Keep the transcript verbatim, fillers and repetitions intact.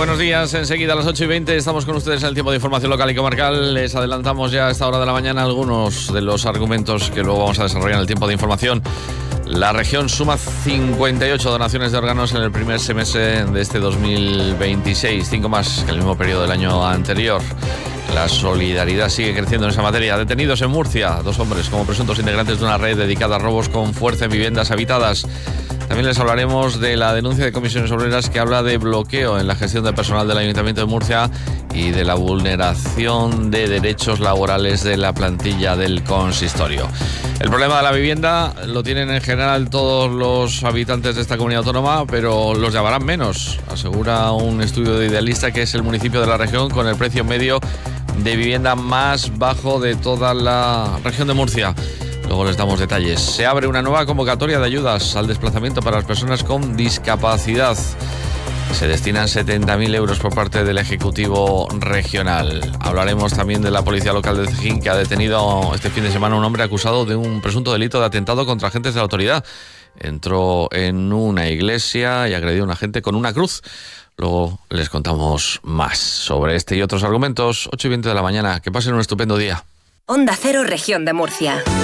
buenos días. Enseguida a las ocho y veinte estamos con ustedes en el tiempo de información local y comarcal. Les adelantamos ya a esta hora de la mañana algunos de los argumentos que luego vamos a desarrollar en el tiempo de información. La región suma cincuenta y ocho donaciones de órganos en el primer semestre de este dos mil veintiséis, cinco más que el mismo periodo del año anterior. La solidaridad sigue creciendo en esa materia. Detenidos en Murcia, dos hombres como presuntos integrantes de una red dedicada a robos con fuerza en viviendas habitadas. También les hablaremos de la denuncia de Comisiones Obreras que habla de bloqueo en la gestión de personal del Ayuntamiento de Murcia y de la vulneración de derechos laborales de la plantilla del consistorio. El problema de la vivienda lo tienen en general todos los habitantes de esta comunidad autónoma, pero los llamarán menos, asegura un estudio de Idealista, que es el municipio de la región con el precio medio de vivienda más bajo de toda la región de Murcia. Luego les damos detalles. Se abre una nueva convocatoria de ayudas al desplazamiento para las personas con discapacidad. Se destinan setenta mil euros por parte del Ejecutivo Regional. Hablaremos también de la Policía Local de Cejín, que ha detenido este fin de semana a un hombre acusado de un presunto delito de atentado contra agentes de la autoridad. Entró en una iglesia y agredió a un agente con una cruz. Luego les contamos más sobre este y otros argumentos. ocho y veinte de la mañana. Que pasen un estupendo día. Onda Cero, Región de Murcia.